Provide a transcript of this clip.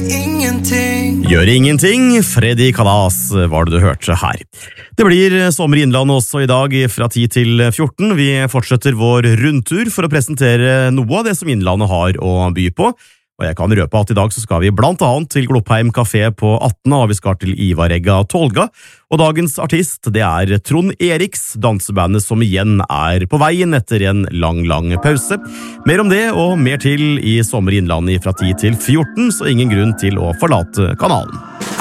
Gjør ingenting, Freddy Kalas var det du hørte her. Det blir sommer i Innlandet også i dag fra 10 til 14. Vi fortsetter vår rundtur for å presentere noe av det som Innlandet har å by på. Og jeg kan røpe at i dag så skal vi blant annet til Glopheim Café på 18, og vi skal til Ivaregga Tolga. Og dagens artist, det er Trond Eriks, dansebandet som igjen er på veien etter en lang pause. Mer om det og mer til i Sommer i Innlandet fra 10 til 14, så ingen grunn til å forlate kanalen.